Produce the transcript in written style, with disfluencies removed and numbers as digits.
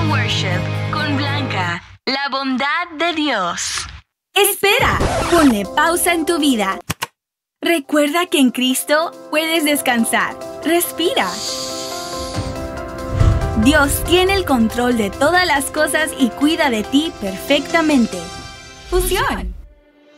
and Worship con Blanca, la bondad de Dios. Espera, ponle pausa en tu vida. Recuerda que en Cristo puedes descansar. Respira. Dios tiene el control de todas las cosas y cuida de ti perfectamente. Fusión.